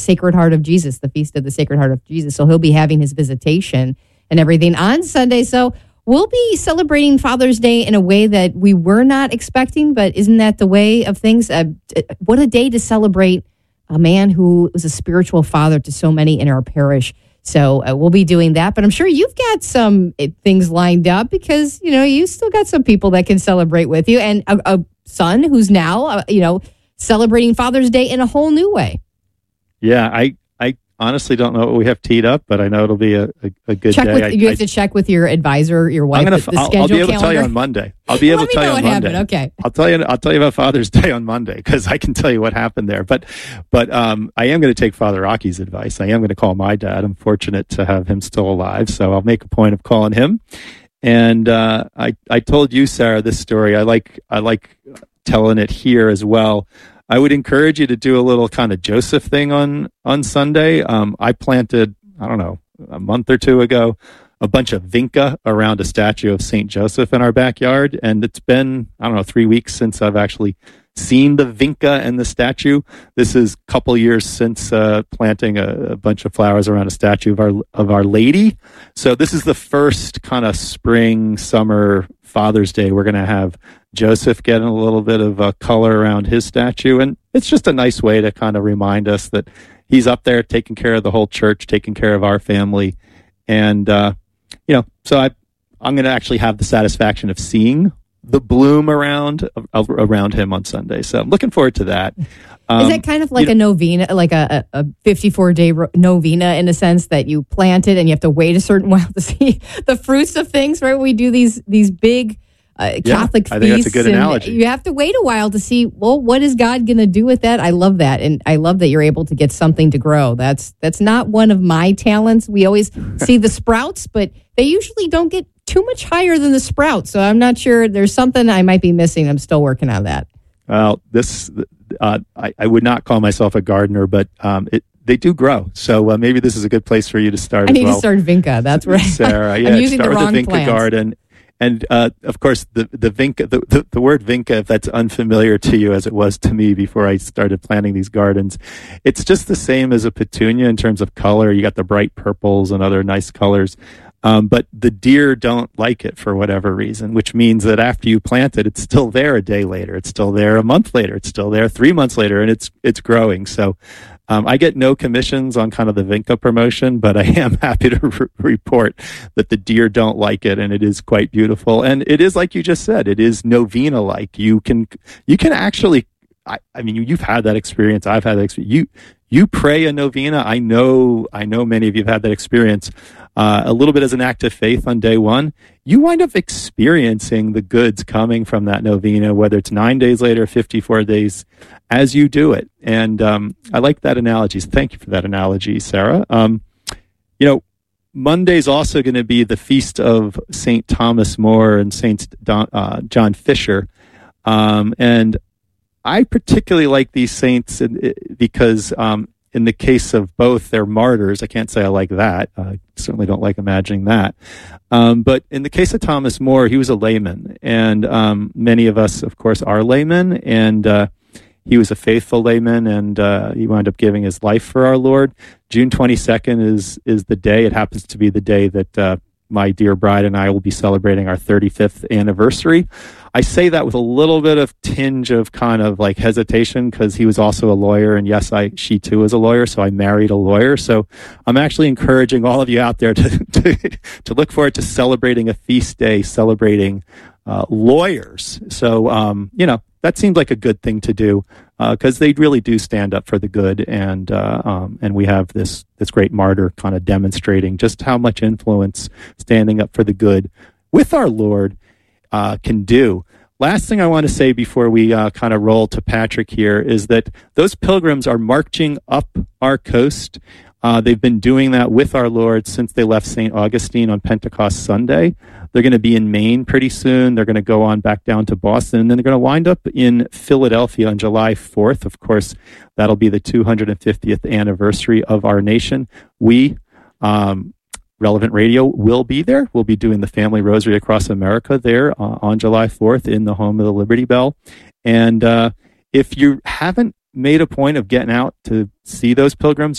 Sacred Heart of Jesus, the Feast of the Sacred Heart of Jesus. So he'll be having his visitation and everything on Sunday. So we'll be celebrating Father's Day in a way that we were not expecting, but isn't that the way of things? What a day to celebrate a man who was a spiritual father to so many in our parish. So we'll be doing that. But I'm sure you've got some things lined up because, you still got some people that can celebrate with you. And a son who's now, celebrating Father's Day in a whole new way. Yeah, I honestly don't know what we have teed up, but I know it'll be a good day. You have to check with your advisor, your wife, the schedule I'll be able calendar. to tell you on Monday. I'll be able to tell you on Monday. Okay. I'll tell you about Father's Day on Monday because I can tell you what happened there. But I am going to take Father Rocky's advice. I am going to call my dad. I'm fortunate to have him still alive, so I'll make a point of calling him. And I told you, Sarah, this story. I like telling it here as well. I would encourage you to do a little kind of Joseph thing on Sunday. I planted, I don't know, a month or two ago, a bunch of vinca around a statue of St. Joseph in our backyard. And it's been, 3 weeks since I've actually seen the vinca and the statue. This is a couple years since planting a bunch of flowers around a statue of Our Lady. So this is the first kind of spring, summer, Father's Day. We're going to have Joseph getting a little bit of color around his statue. And it's just a nice way to kind of remind us that he's up there taking care of the whole church, taking care of our family. And, so I'm going to actually have the satisfaction of seeing the bloom around him on Sunday. So I'm looking forward to that. Is it kind of like a novena, like a 54-day novena in a sense that you plant it and you have to wait a certain while to see the fruits of things, right? We do these big Catholic feasts. I think that's a good analogy. You have to wait a while to see, well, what is God going to do with that? I love that. And I love that you're able to get something to grow. That's not one of my talents. We always see the sprouts, but they usually don't get too much higher than the sprouts. So I'm not sure. There's something I might be missing. I'm still working on that. Well, I would not call myself a gardener, but they do grow. So maybe this is a good place for you to start. I need to start vinca. That's right, Sarah. Yeah, I'm using start the wrong with the vinca plants. garden. And of course, the vinca, the word vinca, if that's unfamiliar to you as it was to me before I started planting these gardens, it's just the same as a petunia in terms of color. You got the bright purples and other nice colors. But the deer don't like it for whatever reason, which means that after you plant it, it's still there a day later. It's still there a month later. It's still there 3 months later, and it's growing. So I get no commissions on kind of the vinca promotion, but I am happy to report that the deer don't like it, and it is quite beautiful. And it is, like you just said, it is novena-like. You can actually, I mean, you've had that experience. I've had that experience. You pray a novena. I know many of you have had that experience. A little bit as an act of faith on day one, you wind up experiencing the goods coming from that novena, whether it's 9 days later, 54 days, as you do it. And I like that analogy. So thank you for that analogy, Sarah. Monday's also going to be the feast of St. Thomas More and St. John Fisher. And I particularly like these saints because in the case of both, they're martyrs. I can't say I like that. I certainly don't like imagining that. But in the case of Thomas More, he was a layman. And many of us, of course, are laymen. And he was a faithful layman, and he wound up giving his life for our Lord. June 22nd is the day. It happens to be the day that my dear bride and I will be celebrating our 35th anniversary. I say that with a little bit of tinge of kind of like hesitation because he was also a lawyer, and yes, she too is a lawyer, so I married a lawyer. So I'm actually encouraging all of you out there to look forward to celebrating a feast day, celebrating lawyers. So that seems like a good thing to do because they really do stand up for the good, and we have this great martyr kind of demonstrating just how much influence standing up for the good with our Lord can do. Last thing I want to say before we kind of roll to Patrick here is that those pilgrims are marching up our coast. They've been doing that with our Lord since they left St. Augustine on Pentecost Sunday. They're going to be in Maine pretty soon. They're going to go on back down to Boston, and then they're going to wind up in Philadelphia on July 4th. Of course, that'll be the 250th anniversary of our nation. We, Relevant Radio, will be there. We'll be doing the Family Rosary Across America there on July 4th in the home of the Liberty Bell. And if you haven't made a point of getting out to see those pilgrims,